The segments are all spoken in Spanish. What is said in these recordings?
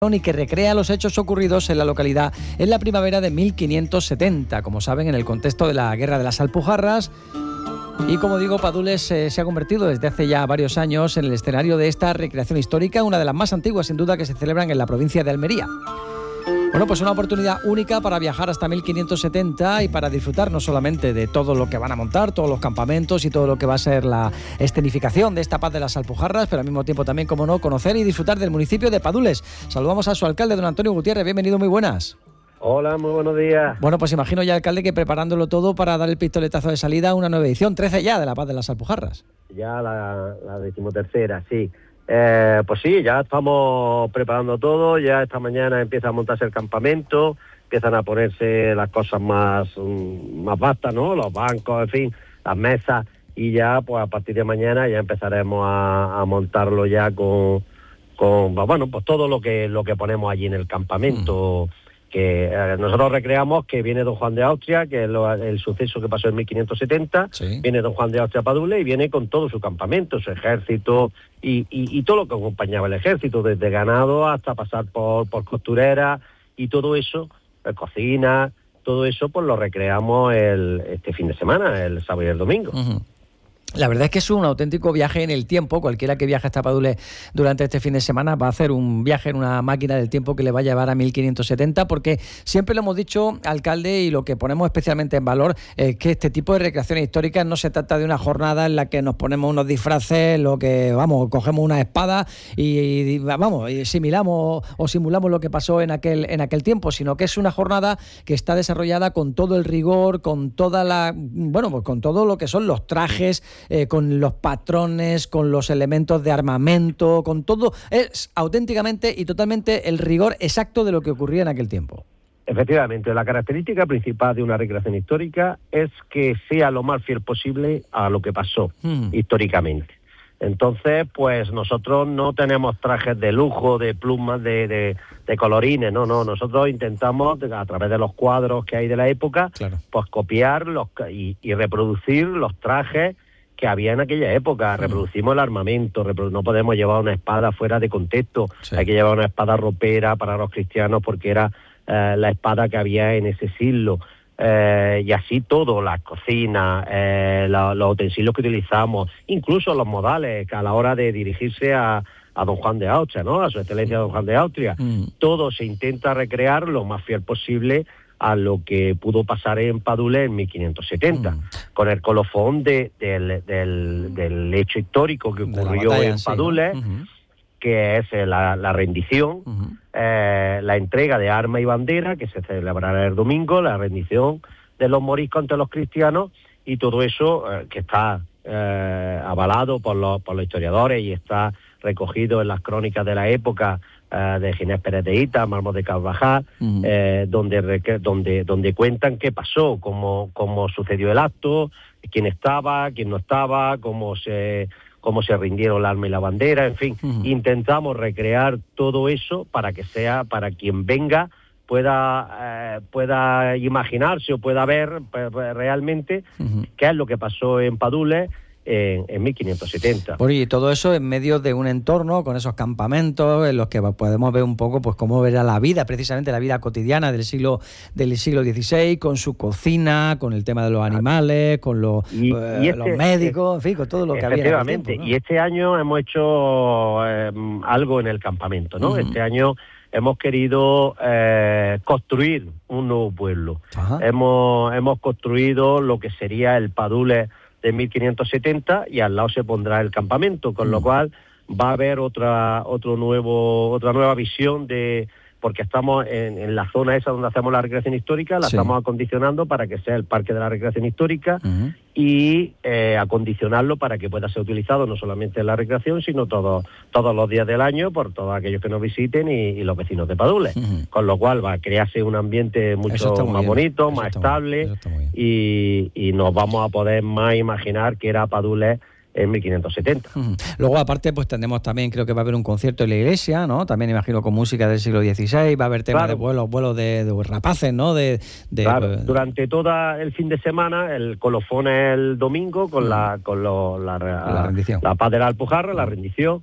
y que recrea los hechos ocurridos en la localidad en la primavera de 1570, como saben, en el contexto de la Guerra de las Alpujarras. Y como digo, Padules se ha convertido desde hace ya varios años en el escenario de esta recreación histórica, una de las más antiguas sin duda que se celebran en la provincia de Almería. Bueno, pues una oportunidad única para viajar hasta 1570 y para disfrutar no solamente de todo lo que van a montar, todos los campamentos y todo lo que va a ser la escenificación de esta Paz de las Alpujarras, pero al mismo tiempo también, como no, conocer y disfrutar del municipio de Padules. Saludamos a su alcalde, don Antonio Gutiérrez. Bienvenido, muy buenas. Hola, muy buenos días. Bueno, pues imagino ya, alcalde, que preparándolo todo para dar el pistoletazo de salida a una nueva edición, 13 ya, de la Paz de las Alpujarras. Ya la 13ª, sí. Pues sí, ya estamos preparando todo, ya esta mañana empieza a montarse el campamento, empiezan a ponerse las cosas más vastas, ¿no? Los bancos, en fin, las mesas, y ya pues a partir de mañana ya empezaremos a montarlo ya con bueno, pues todo lo que ponemos allí en el campamento. Que nosotros recreamos que viene don Juan de Austria, que es el suceso que pasó en 1570, sí. Viene don Juan de Austria a Padules y viene con todo su campamento, su ejército y todo lo que acompañaba el ejército, desde ganado hasta pasar por costurera y todo eso, cocina, todo eso pues lo recreamos este fin de semana, el sábado y el domingo. Uh-huh. La verdad es que es un auténtico viaje en el tiempo. Cualquiera que viaje hasta Padules durante este fin de semana va a hacer un viaje en una máquina del tiempo que le va a llevar a 1570, porque siempre lo hemos dicho, alcalde, y lo que ponemos especialmente en valor es que este tipo de recreaciones históricas no se trata de una jornada en la que nos ponemos unos disfraces, cogemos una espada y simulamos lo que pasó en aquel tiempo, sino que es una jornada que está desarrollada con todo el rigor, con toda con todo lo que son los trajes, con los patrones, con los elementos de armamento, con todo. Es auténticamente y totalmente el rigor exacto de lo que ocurría en aquel tiempo. Efectivamente, la característica principal de una recreación histórica es que sea lo más fiel posible a lo que pasó históricamente. Entonces, pues nosotros no tenemos trajes de lujo, de plumas, de colorines, no, nosotros intentamos, a través de los cuadros que hay de la época, claro, pues copiar y reproducir los trajes que había en aquella época. Reproducimos el armamento, no podemos llevar una espada fuera de contexto, sí. Hay que llevar una espada ropera para los cristianos porque era la espada que había en ese siglo, y así todo, las cocinas, los utensilios que utilizamos, incluso los modales que a la hora de dirigirse a don Juan de Austria, ¿no? A su excelencia don Juan de Austria, todo se intenta recrear lo más fiel posible a lo que pudo pasar en Padules en 1570, con el colofón del hecho histórico que ocurrió batalla, en Padules, sí, ¿no? Que es la rendición, la entrega de armas y bandera, que se celebrará el domingo, la rendición de los moriscos ante los cristianos, y todo eso que está avalado por los historiadores y está recogido en las crónicas de la época, de Ginés Pérez de Hita, Mármol de Carvajal, donde cuentan qué pasó, cómo sucedió el acto, quién estaba, quién no estaba, cómo se rindieron el arma y la bandera, en fin. Intentamos recrear todo eso para quien venga pueda imaginarse o pueda ver realmente qué es lo que pasó en Padules en 1570. Y todo eso en medio de un entorno con esos campamentos en los que podemos ver un poco pues cómo era la vida, precisamente la vida cotidiana del siglo XVI, con su cocina, con el tema de los animales, con los médicos, en fin, con todo lo que había en el tiempo, ¿no? Y este año hemos hecho algo en el campamento, ¿no? Este año hemos querido construir un nuevo pueblo. Hemos construido lo que sería el Padules de 1570 y al lado se pondrá el campamento, con lo cual va a haber otra nueva visión porque estamos en la zona esa donde hacemos la recreación histórica, la estamos acondicionando para que sea el parque de la recreación histórica y acondicionarlo para que pueda ser utilizado no solamente en la recreación, sino todos los días del año por todos aquellos que nos visiten y los vecinos de Padules. Con lo cual va a crearse un ambiente mucho más bonito, más estable y nos vamos a poder más imaginar que era Padules en 1570. Luego, aparte, pues tendremos también, creo que va a haber un concierto en la iglesia, ¿no? También imagino con música del siglo XVI, va a haber temas de vuelos de rapaces, ¿no? Durante todo el fin de semana, el colofón es el domingo con la rendición. La Paz de la Alpujarra, la rendición,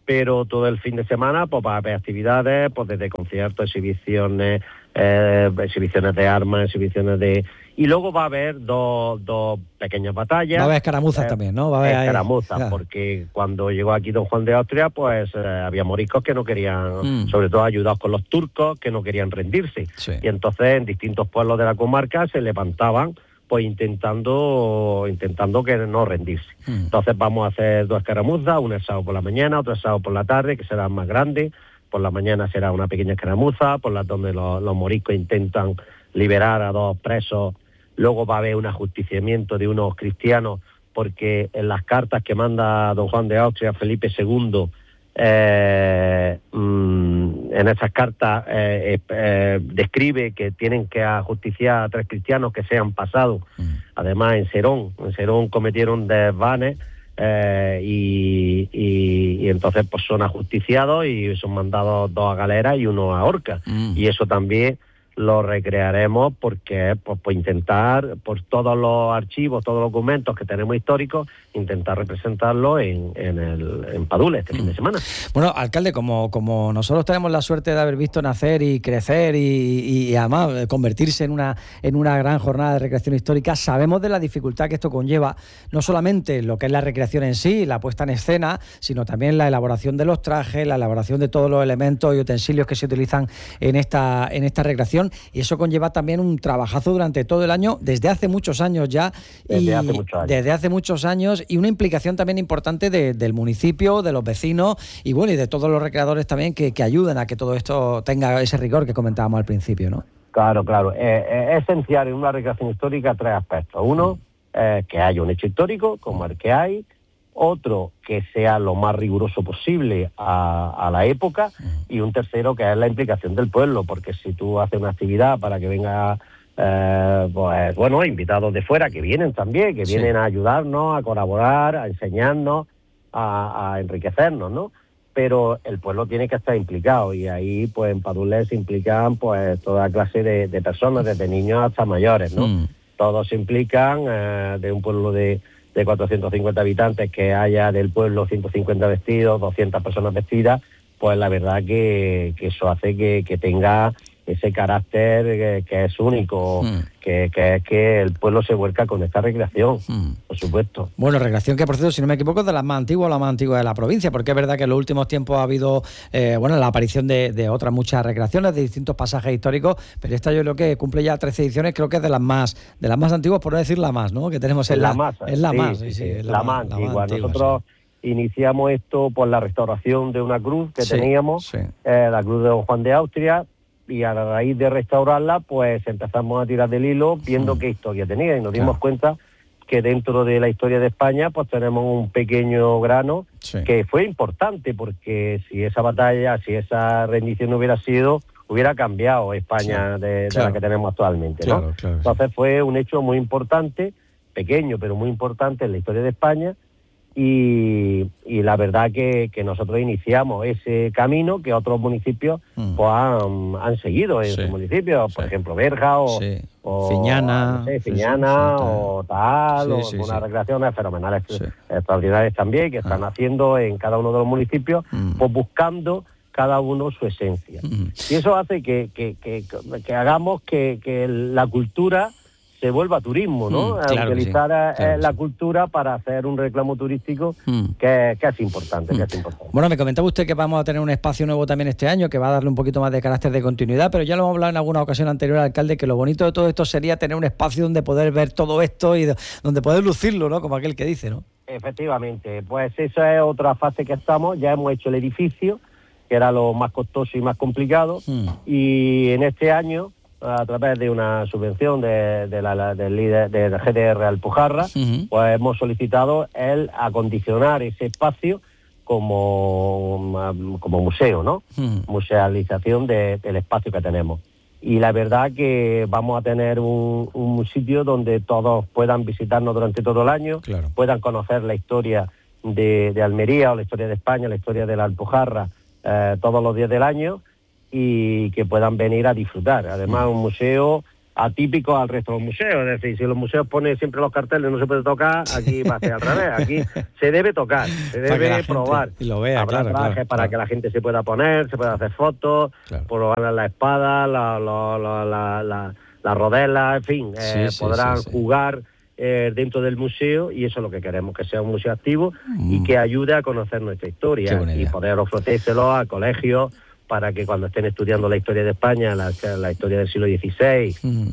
pero todo el fin de semana pues va a haber actividades, pues desde conciertos, exhibiciones de armas, exhibiciones de... Y luego va a haber dos pequeñas batallas. Va a haber escaramuzas también, ¿no? Va a haber escaramuzas, porque cuando llegó aquí don Juan de Austria, pues había moriscos que no querían, sobre todo ayudados con los turcos, que no querían rendirse. Sí. Y entonces en distintos pueblos de la comarca se levantaban, pues intentando que no rendirse. Entonces vamos a hacer 2 escaramuzas, un sábado por la mañana, otro sábado por la tarde, que serán más grandes. Por la mañana será una pequeña escaramuza, por las donde los moriscos intentan liberar a 2 presos. Luego va a haber un ajusticiamiento de unos cristianos, porque en las cartas que manda don Juan de Austria a Felipe II, en esas cartas describe que tienen que ajusticiar a 3 cristianos que se han pasado. Además, en Serón cometieron desvanes, y entonces pues son ajusticiados y son mandados 2 a galera y 1 a horca. Y eso también lo recrearemos porque pues intentar, por todos los archivos, todos los documentos que tenemos históricos, intentar representarlo en Padule este fin de semana. Bueno, alcalde, como nosotros tenemos la suerte de haber visto nacer y crecer y además convertirse en una gran jornada de recreación histórica, sabemos de la dificultad que esto conlleva, no solamente lo que es la recreación en sí, la puesta en escena, sino también la elaboración de los trajes, la elaboración de todos los elementos y utensilios que se utilizan en esta recreación. Y eso conlleva también un trabajazo durante todo el año, desde hace muchos años ya. Desde hace muchos años, y una implicación también importante del municipio, de los vecinos y bueno, y de todos los recreadores también que ayudan a que todo esto tenga ese rigor que comentábamos al principio, ¿no? Claro. Es esencial en una recreación histórica 3 aspectos. Uno, que haya un hecho histórico, como el que hay. Otro, que sea lo más riguroso posible a la época, y un tercero, que es la implicación del pueblo, porque si tú haces una actividad para que venga, pues bueno, invitados de fuera, que vienen también, que vienen a ayudarnos, a colaborar, a enseñarnos, a enriquecernos, ¿no? Pero el pueblo tiene que estar implicado, y ahí pues en Padule se implican pues toda clase de personas, desde niños hasta mayores, ¿no? Todos se implican, de un pueblo de 450 habitantes, que haya del pueblo 150 vestidos, 200 personas vestidas, pues la verdad que eso hace que tenga ese carácter que es único, que es que el pueblo se vuelca con esta recreación, por supuesto. Bueno, recreación que, por cierto, si no me equivoco, es de las más antiguas, la más antigua de la provincia, porque es verdad que en los últimos tiempos ha habido la aparición de otras muchas recreaciones, de distintos pasajes históricos, pero esta yo creo que cumple ya 13 ediciones, creo que es de las más antiguas, por no decir la más, ¿no? Que tenemos la más antigua. Nosotros iniciamos esto por la restauración de una cruz que teníamos, la cruz de don Juan de Austria, y a raíz de restaurarla, pues empezamos a tirar del hilo, viendo qué historia tenía, y nos dimos cuenta que dentro de la historia de España, pues tenemos un pequeño grano que fue importante, porque si esa batalla, si esa rendición hubiera cambiado España de la que tenemos actualmente, ¿no? Entonces fue un hecho muy importante, pequeño, pero muy importante en la historia de España. Y la verdad que nosotros iniciamos ese camino que otros municipios pues han seguido en sus municipios, por ejemplo Berja o Fiñana, o tal, o unas recreaciones fenomenales, extraordinarias también, que están haciendo en cada uno de los municipios, pues buscando cada uno su esencia. Y eso hace que hagamos que la cultura se vuelva turismo, ¿no? Utilizar la cultura para hacer un reclamo turístico que es importante, Bueno, me comentaba usted que vamos a tener un espacio nuevo también este año, que va a darle un poquito más de carácter de continuidad, pero ya lo hemos hablado en alguna ocasión anterior, alcalde, que lo bonito de todo esto sería tener un espacio donde poder ver todo esto y donde poder lucirlo, ¿no? Como aquel que dice, ¿no? Efectivamente, pues esa es otra fase que estamos. Ya hemos hecho el edificio, que era lo más costoso y más complicado, y en este año, a través de una subvención del líder de GDR Alpujarra, pues hemos solicitado el acondicionar ese espacio como museo, ¿no? Musealización del espacio que tenemos. Y la verdad que vamos a tener un sitio donde todos puedan visitarnos durante todo el año, puedan conocer la historia de Almería, o la historia de España, la historia de la Alpujarra, todos los días del año, y que puedan venir a disfrutar. Además, un museo atípicos al resto de los museos. Es decir, si los museos ponen siempre los carteles no se puede tocar, aquí va a ser al revés. Aquí se debe tocar, se debe probar. Y lo vea, habrá trajes para que la gente se pueda poner, se pueda hacer fotos, probar la espada, la rodela, en fin, podrán jugar dentro del museo, y eso es lo que queremos, que sea un museo activo y que ayude a conocer nuestra historia y poder ofrecérselo a colegios para que cuando estén estudiando la historia de España, la historia del siglo XVI,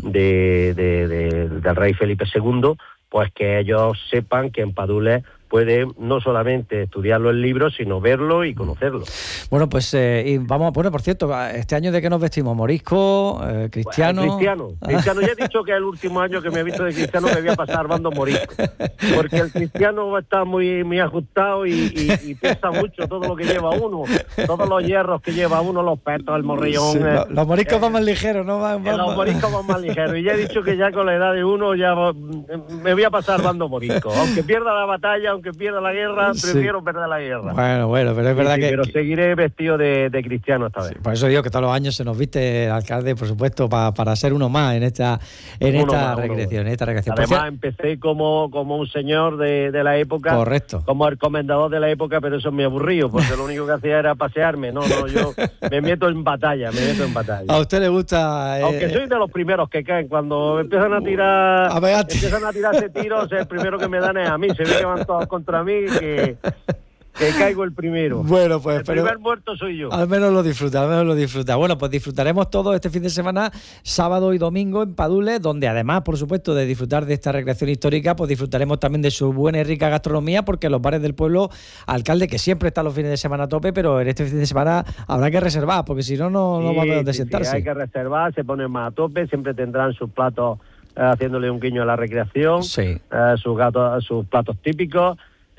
del rey Felipe II, pues que ellos sepan que en Padules puede no solamente estudiarlo en libros, sino verlo y conocerlo. Bueno, pues y vamos a poner, por cierto, ¿este año de qué nos vestimos? ¿Morisco? ¿Cristiano? Cristiano. Ya he dicho que el último año que me he visto de cristiano me voy a pasar bando morisco, porque el cristiano está muy ajustado y pesa mucho todo lo que lleva uno, todos los hierros que lleva uno, los petos, el morrillón. Sí, los moriscos van más ligeros, ¿no? Los moriscos van más ligeros, y ya he dicho que ya con la edad de uno ya me voy a pasar bando morisco, aunque pierda la batalla, aunque pierda la guerra, prefiero perder la guerra. Bueno, pero es verdad que... Pero seguiré vestido de cristiano esta vez. Por eso digo que todos los años se nos viste, alcalde, por supuesto, para ser uno más en esta recreación. Además, empecé como un señor de la época. Correcto. Como el comendador de la época, pero eso es muy aburrido, porque lo único que hacía era pasearme. No, yo me meto en batalla. ¿A usted le gusta...? Aunque soy de los primeros que caen. Cuando empiezan a tirar ese tiro, o sea, el primero que me dan es a mí. Se ve que van todos contra mí, que caigo el primero. Bueno, pues... El primer muerto soy yo. Al menos lo disfruta. Bueno, pues disfrutaremos todo este fin de semana, sábado y domingo en Padules, donde además, por supuesto, de disfrutar de esta recreación histórica, pues disfrutaremos también de su buena y rica gastronomía, porque los bares del pueblo, alcalde, que siempre está los fines de semana a tope, pero en este fin de semana habrá que reservar, porque si no va a haber dónde sentarse. Sí, hay que reservar, se ponen más a tope, siempre tendrán sus platos, haciéndole un guiño a la recreación, sus platos típicos.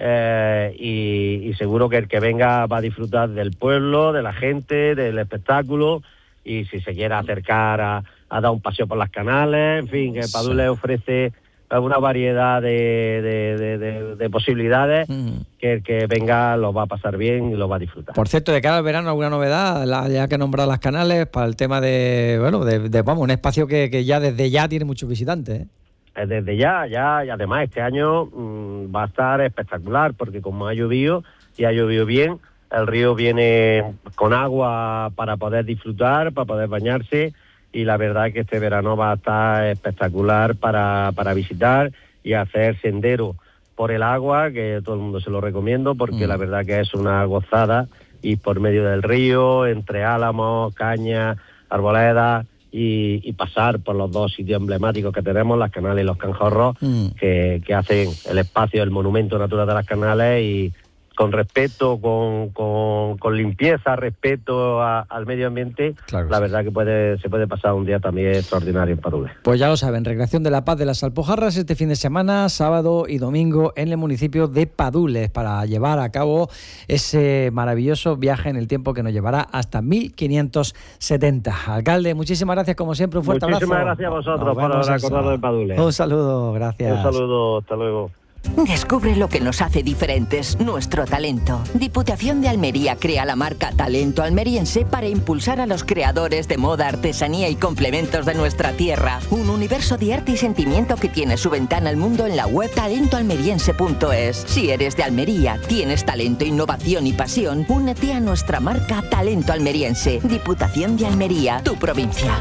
Y seguro que el que venga va a disfrutar del pueblo, de la gente, del espectáculo, y si se quiere acercar a dar un paseo por las canales, en fin, que Padules ofrece una variedad de posibilidades que el que venga lo va a pasar bien y lo va a disfrutar. Por cierto, de cara al verano, ¿alguna novedad? Ya que nombrar las canales para el tema de un espacio que ya desde ya tiene muchos visitantes, ¿eh? Desde ya, y además este año va a estar espectacular, porque como ha llovido y ha llovido bien, el río viene con agua para poder disfrutar, para poder bañarse, y la verdad es que este verano va a estar espectacular para visitar y hacer sendero por el agua, que todo el mundo se lo recomiendo, porque la verdad que es una gozada ir por medio del río, entre álamos, cañas, arboledas, y pasar por los dos sitios emblemáticos que tenemos, las Canales y los Canjorros, que hacen el espacio, el monumento natural de las Canales, y con respeto, con limpieza, respeto al medio ambiente, claro, la verdad que se puede pasar un día también extraordinario en Padules. Pues ya lo saben, Recreación de la Paz de las Alpujarras este fin de semana, sábado y domingo en el municipio de Padules, para llevar a cabo ese maravilloso viaje en el tiempo que nos llevará hasta 1570. Alcalde, muchísimas gracias como siempre, un fuerte abrazo. Muchísimas gracias a vosotros por haber acordado de Padules. Un saludo, gracias. Un saludo, hasta luego. Descubre lo que nos hace diferentes, nuestro talento. Diputación de Almería crea la marca Talento Almeriense para impulsar a los creadores de moda, artesanía y complementos de nuestra tierra. Un universo de arte y sentimiento que tiene su ventana al mundo en la web talentoalmeriense.es. Si eres de Almería, tienes talento, innovación y pasión, únete a nuestra marca Talento Almeriense. Diputación de Almería, tu provincia.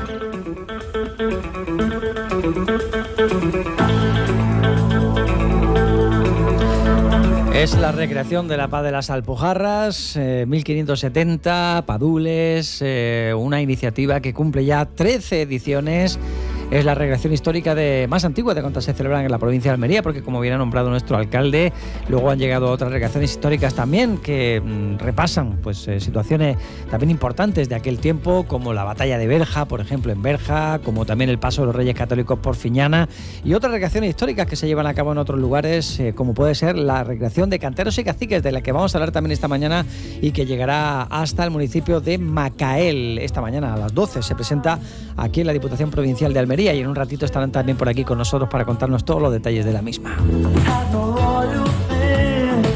Es la Recreación de la Paz de las Alpujarras, 1570, Padules, una iniciativa que cumple ya 13 ediciones. Es la recreación histórica más antigua de cuantas se celebran en la provincia de Almería, porque como bien ha nombrado nuestro alcalde, luego han llegado otras recreaciones históricas también que repasan situaciones también importantes de aquel tiempo, como la batalla de Berja, por ejemplo, en Berja, como también el paso de los Reyes Católicos por Fiñana, y otras recreaciones históricas que se llevan a cabo en otros lugares, como puede ser la recreación de Canteros y Caciques, de la que vamos a hablar también esta mañana y que llegará hasta el municipio de Macael. Esta mañana a las 12 se presenta aquí en la Diputación Provincial de Almería, y en un ratito estarán también por aquí con nosotros para contarnos todos los detalles de la misma.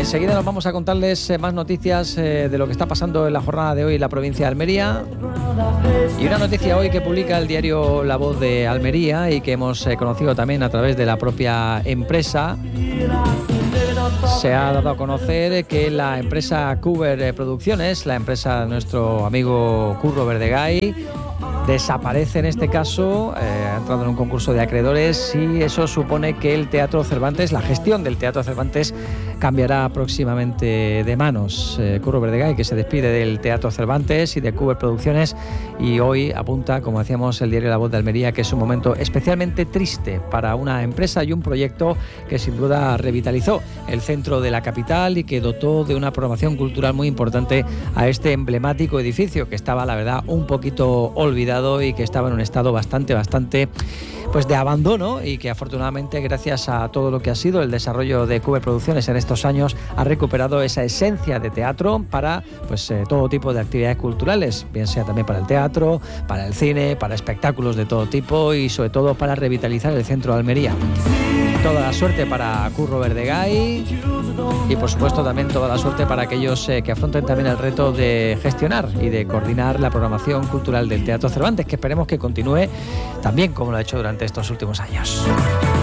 Enseguida nos vamos a contarles más noticias de lo que está pasando en la jornada de hoy en la provincia de Almería. Y una noticia hoy que publica el diario La Voz de Almería y que hemos conocido también a través de la propia empresa. Se ha dado a conocer que la empresa Cuber Producciones, la empresa de nuestro amigo Curro Verdegay, desaparece en este caso, ha entrado en un concurso de acreedores y eso supone que el Teatro Cervantes, la gestión del Teatro Cervantes, cambiará próximamente de manos. Curro Verdegay, que se despide del Teatro Cervantes y de Cuber Producciones, y hoy apunta, como decíamos, el diario La Voz de Almería, que es un momento especialmente triste para una empresa y un proyecto que sin duda revitalizó el centro de la capital y que dotó de una programación cultural muy importante a este emblemático edificio que estaba, la verdad, un poquito olvidado y que estaba en un estado bastante pues de abandono, y que afortunadamente, gracias a todo lo que ha sido el desarrollo de Cuber Producciones en estos años, ha recuperado esa esencia de teatro para pues todo tipo de actividades culturales, bien sea también para el teatro, para el cine, para espectáculos de todo tipo y sobre todo para revitalizar el centro de Almería. Toda la suerte para Curro Verdegay y por supuesto también toda la suerte para aquellos que afronten también el reto de gestionar y de coordinar la programación cultural del Teatro Cervantes, que esperemos que continúe también como lo ha hecho durante estos últimos años.